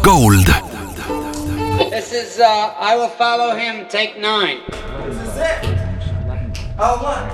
Gold. This is I Will Follow Him, take 9. This is it. Oh, look.